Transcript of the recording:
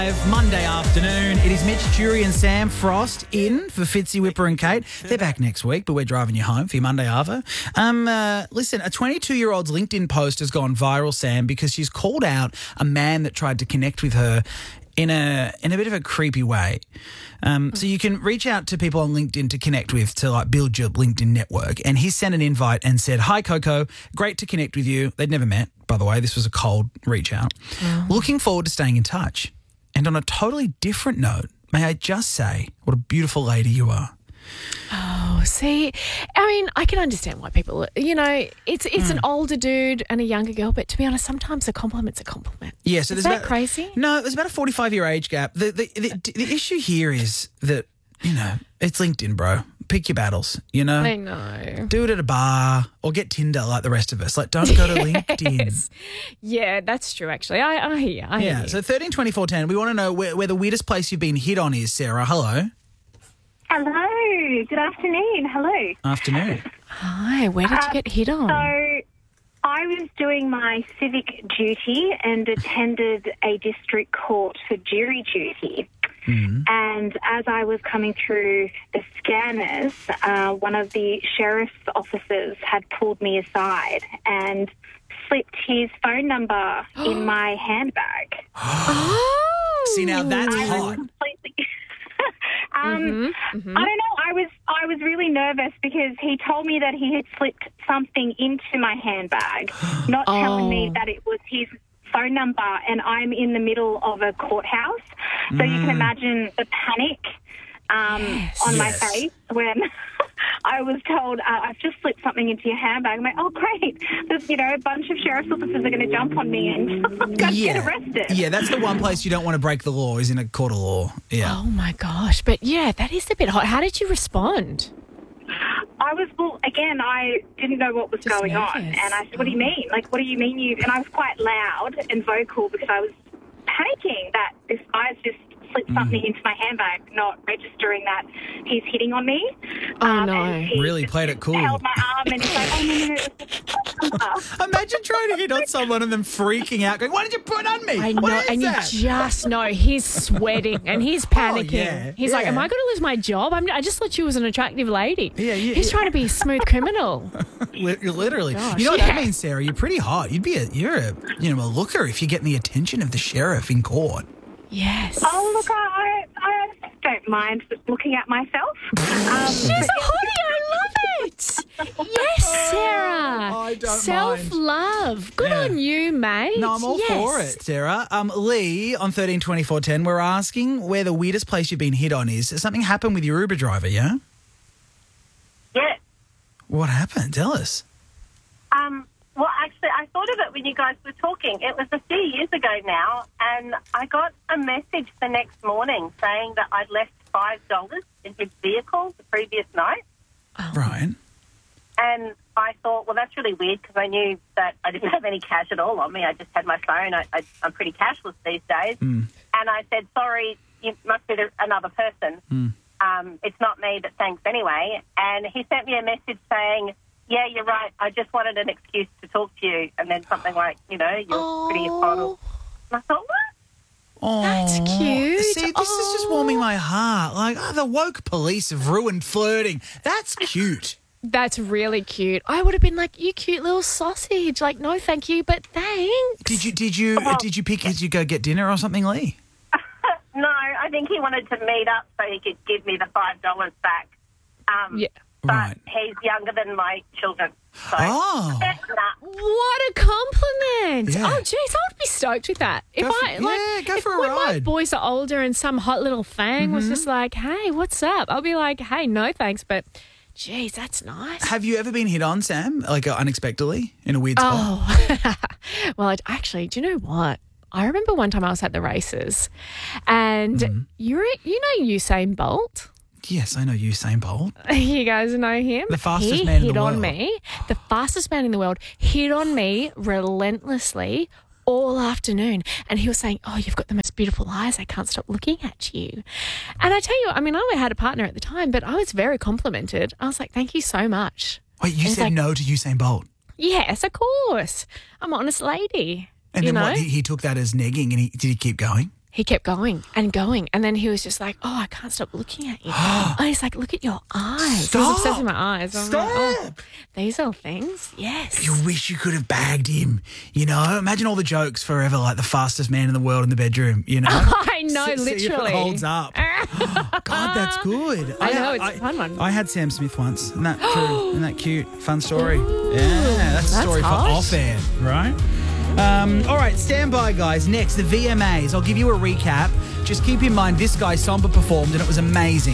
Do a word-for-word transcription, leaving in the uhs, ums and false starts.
Monday afternoon. It is Mitch, Jury and Sam Frost in for Fitzy, Whipper and Kate. They're back next week, but we're driving you home for your Monday Arvo. Um, uh, listen, a twenty-two-year-old's LinkedIn post has gone viral, Sam, because she's called out a man that tried to connect with her in a in a bit of a creepy way. Um, so you can reach out to people on LinkedIn to connect with, to like build your LinkedIn network. And he sent an invite and said, "Hi, Coco. Great to connect with you." They'd never met, by the way. This was a cold reach out. Oh. Looking forward to staying in touch. And on a totally different note, may I just say what a beautiful lady you are. Oh, see, I mean, I can understand why people, you know, it's it's mm. an older dude and a younger girl, but to be honest, sometimes a compliment's a compliment. Yeah, so is there's that about, crazy? No, there's about a forty-five-year age gap. The, the the the issue here is that, you know, it's LinkedIn, bro. Pick your battles, you know? I know. Do it at a bar or get Tinder like the rest of us. Like, don't go to yes. LinkedIn. Yeah, that's true, actually. I, I hear you. I yeah, hear you. So thirteen twenty-four ten, we want to know where, where the weirdest place you've been hit on is, Sarah. Hello. Hello. Good afternoon. Hello. Afternoon. Hi. Where did uh, you get hit on? So I was doing my civic duty and attended a district court for jury duty. Mm-hmm. And as I was coming through the scanners, uh, one of the sheriff's officers had pulled me aside and slipped his phone number in my handbag. Oh. See, now that's I hot. Completely. um, mm-hmm, mm-hmm. I don't know. I was I was really nervous because he told me that he had slipped something into my handbag, not oh. telling me that it was his phone number, and I'm in the middle of a courthouse. So mm. you can imagine the panic um, yes. on yes. my face when I was told, uh, I've just slipped something into your handbag. I'm like, oh, great. There's, you know, a bunch of sheriff's officers are going to jump on me and I'm going to yeah. get arrested. Yeah, that's the one place you don't want to break the law, is in a court of law. Yeah. Oh, my gosh. But, yeah, that is a bit hot. How did you respond? I was, well, again, I didn't know what was Just going nervous. on. And I said, what do you mean? Like, what do you mean you... And I was quite loud and vocal because I was panicking that this guy's just slipped mm. something into my handbag, not registering that he's hitting on me. Oh, um, no. and he Really played it cool. held my arm and he's like, oh, no, no, no. Imagine trying to hit on someone and then freaking out, going, "Why did you put it on me?" I know, What is and that? you just know he's sweating and he's panicking. Oh, yeah, he's like, yeah. "Am I going to lose my job? I'm, I just thought you was an attractive lady." Yeah, yeah, he's yeah. trying to be a smooth criminal. Literally. Gosh, you know what yeah. that means, Sarah? You're pretty hot. You'd be a you're a you know a looker if you're getting the attention of the sheriff in court. Yes. Oh, look, I, I don't mind looking at myself. Um, She's a hottie. I love it. Yes, Sarah. I don't Self-love. Good Yeah. on you, mate. No, I'm all yes. for it, Sarah. Um, Lee on thirteen twenty-four ten, we're asking where the weirdest place you've been hit on is. Something happened with your Uber driver, yeah? Yeah. What happened? Tell us. Um, well, actually, I thought of it when you guys were talking. It was a few years ago now, and I got a message the next morning saying that I'd left five dollars in his vehicle the previous night. Oh. Right. And I thought, well, that's really weird because I knew that I didn't have any cash at all on me. I just had my phone. I, I, I'm pretty cashless these days. Mm. And I said, sorry, you must be the, another person. Mm. Um, it's not me, but thanks anyway. And he sent me a message saying, yeah, you're right. I just wanted an excuse to talk to you. And then something like, you know, you're Oh. pretty hot. And I thought, what? Oh, That's cute. See, this is just warming my heart. Like, oh, the woke police have ruined flirting. That's cute. That's really cute. I would have been like, you cute little sausage. Like, no, thank you, but thanks. Did you did you Oh. did you pick? Did you go get dinner or something, Lee? No, I think he wanted to meet up so he could give me the five dollars back. Um, Yeah. But Right. he's younger than my children. So, Oh. nah. What a compliment. Yeah. Oh, geez, I would be stoked with that. If Go for- I like, yeah, go if for a when my ride. boys are older and some hot little fang was just like, hey, what's up? I'll be like, hey, no thanks, but geez, that's nice. Have you ever been hit on, Sam? Like uh, unexpectedly in a weird spot? Oh, well, it, actually, do you know what? I remember one time I was at the races and Mm-hmm. you're, you know Usain Bolt? Yes, I know Usain Bolt. You guys know him? The fastest he man in hit the on world. me. The fastest man in the world hit on me relentlessly all afternoon. And he was saying, oh, you've got the most beautiful eyes. I can't stop looking at you. And I tell you, I mean, I had a partner at the time, but I was very complimented. I was like, thank you so much. Wait, you And said like, no to Usain Bolt? Yes, of course. I'm an honest lady. And you then know? what? He, he took that as negging, and he did he keep going? he kept going and going. And then he was just like, oh, I can't stop looking at you. Oh, he's like, look at your eyes. Stop. He was obsessed with my eyes. I'm Stop. Like, oh, these are things. Yes. You wish you could have bagged him, you know? Imagine all the jokes forever, like the fastest man in the world in the bedroom, you know? I know, See- see if it literally. holds up. God, that's good. I know, it's a fun one. I had Sam Smith once. Isn't that true? Isn't that cute? Fun story. Yeah, that's a that's story hot. for off air, right? Um, all right, stand by, guys. Next, the V M As. I'll give you a recap. Just keep in mind, this guy, Samba, performed, and it was amazing.